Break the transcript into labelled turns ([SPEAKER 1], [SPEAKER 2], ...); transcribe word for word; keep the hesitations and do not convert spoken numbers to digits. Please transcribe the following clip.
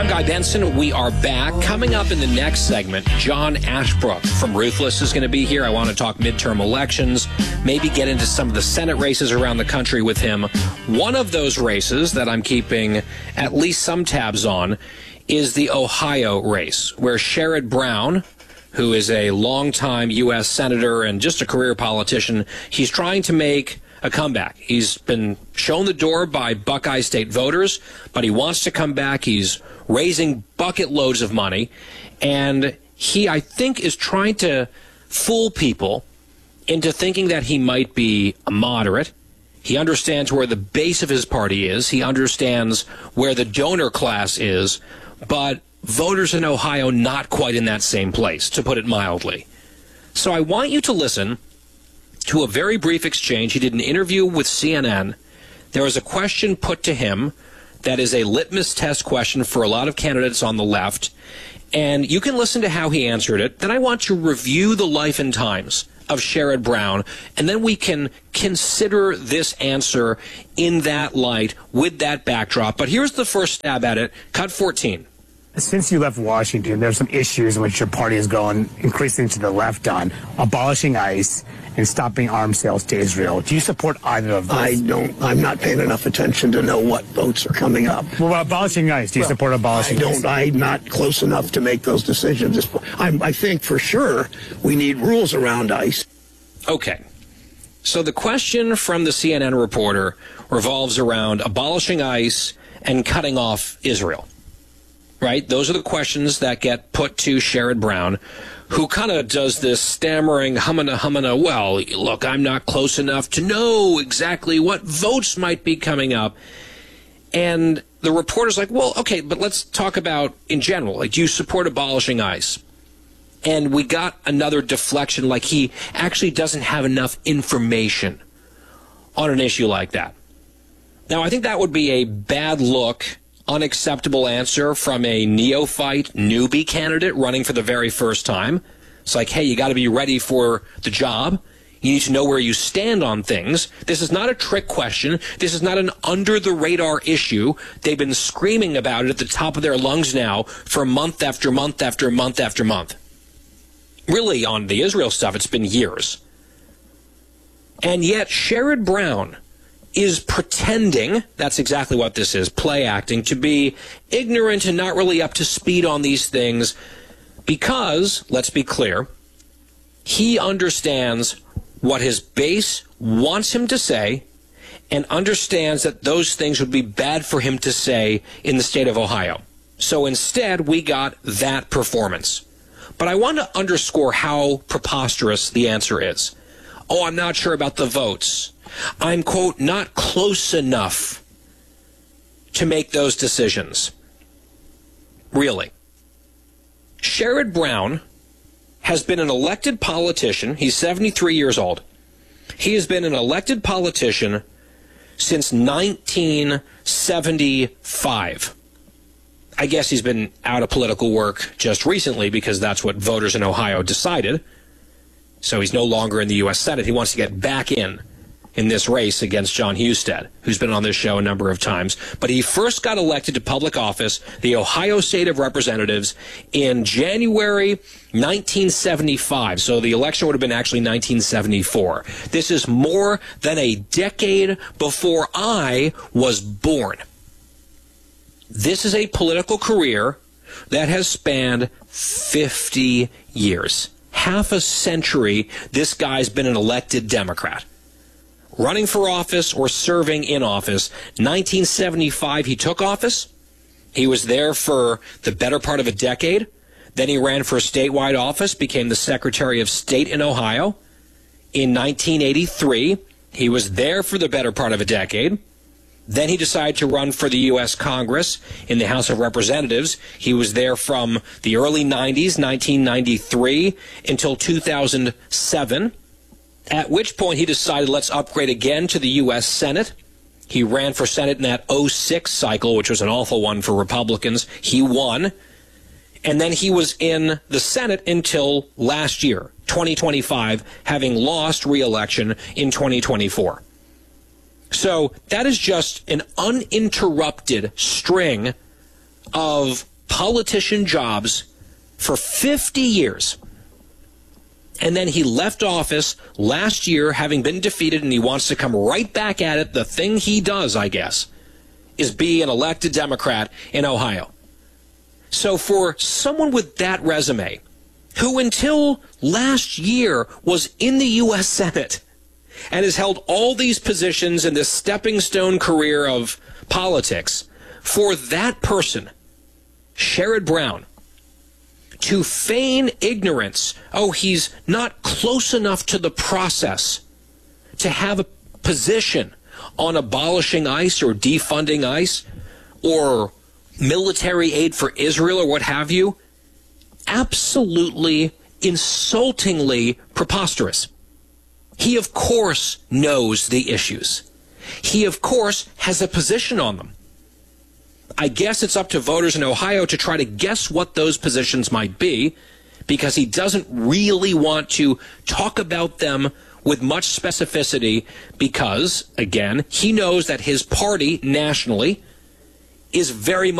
[SPEAKER 1] Guy Benson. We are back. Coming up in the next segment, John Ashbrook from Ruthless is going to be here. I want to talk midterm elections, maybe get into some of the Senate races around the country with him. One of those races that I'm keeping at least some tabs on is the Ohio race, where Sherrod Brown, who is a longtime U S senator and just a career politician, he's trying to make a comeback. He's been shown the door by Buckeye State voters, but he wants to come back. He's raising bucket loads of money, and he, I think, is trying to fool people into thinking that he might be a moderate. He understands where the base of his party is. He understands where the donor class is, but voters in Ohio not quite in that same place, to put it mildly. So I want you to listen to a very brief exchange. He did an interview with C N N. There was a question put to him that is a litmus test question for a lot of candidates on the left, and you can listen to how he answered it. Then I want to review the life and times of Sherrod Brown, and then we can consider this answer in that light with that backdrop. But here's the first stab at it. Cut fourteen.
[SPEAKER 2] Since you left Washington, there's some issues in which your party is going increasingly to the left on, abolishing ICE and stopping arms sales to Israel. Do you support either of those?
[SPEAKER 3] I don't. I'm not paying enough attention to know what votes are coming up.
[SPEAKER 2] Well, abolishing ICE. Do you well, support abolishing
[SPEAKER 3] I don't.
[SPEAKER 2] ICE?
[SPEAKER 3] I'm not close enough to make those decisions. I'm, I think for sure we need rules around ICE.
[SPEAKER 1] Okay. So the question from the C N N reporter revolves around abolishing ICE and cutting off Israel. Right? Those are the questions that get put to Sherrod Brown, who kind of does this stammering, hummina, hummina, well, look, I'm not close enough to know exactly what votes might be coming up. And the reporter's like, well, okay, but let's talk about in general. Like, do you support abolishing ICE? And we got another deflection, like he actually doesn't have enough information on an issue like that. Now, I think that would be a bad look, unacceptable answer from a neophyte, newbie candidate running for the very first time. It's like, hey, you got to be ready for the job. You need to know where you stand on things. This is not a trick question. This is not an under-the-radar issue. They've been screaming about it at the top of their lungs now for month after month after month after month. Really, on the Israel stuff, it's been years. And yet, Sherrod Brown is pretending, that's exactly what this is, play acting, to be ignorant and not really up to speed on these things because, let's be clear, he understands what his base wants him to say and understands that those things would be bad for him to say in the state of Ohio. So instead, we got that performance. But I want to underscore how preposterous the answer is. Oh, I'm not sure about the votes. I'm, quote, not close enough to make those decisions. Really. Sherrod Brown has been an elected politician. He's seventy-three years old. He has been an elected politician since nineteen seventy-five. I guess he's been out of political work just recently because that's what voters in Ohio decided. So he's no longer in the U S Senate. He wants to get back in in this race against John Husted, who's been on this show a number of times. But he first got elected to public office, the Ohio State of Representatives, in January nineteen seventy-five. So the election would have been actually nineteen seventy-four. This is more than a decade before I was born. This is a political career that has spanned fifty years. Half a century, this guy's been an elected Democrat. Running for office or serving in office. nineteen seventy-five, he took office. He was there for the better part of a decade. Then he ran for a statewide office, became the Secretary of State in Ohio. In nineteen eighty-three, he was there for the better part of a decade. Then he decided to run for the U S Congress in the House of Representatives. He was there from the early nineties, nineteen ninety-three, until two thousand seven, at which point he decided, let's upgrade again to the U S Senate. He ran for Senate in that oh six cycle, which was an awful one for Republicans. He won. And then he was in the Senate until last year, twenty twenty-five, having lost re-election in twenty twenty-four. So that is just an uninterrupted string of politician jobs for fifty years. And then he left office last year having been defeated, and he wants to come right back at it. The thing he does, I guess, is be an elected Democrat in Ohio. So for someone with that resume, who until last year was in the U S Senate and has held all these positions in this stepping stone career of politics, for that person, Sherrod Brown, to feign ignorance, oh, he's not close enough to the process to have a position on abolishing ICE or defunding ICE or military aid for Israel or what have you, absolutely insultingly preposterous. He, of course, knows the issues. He, of course, has a position on them. I guess it's up to voters in Ohio to try to guess what those positions might be, because he doesn't really want to talk about them with much specificity because, again, he knows that his party nationally is very much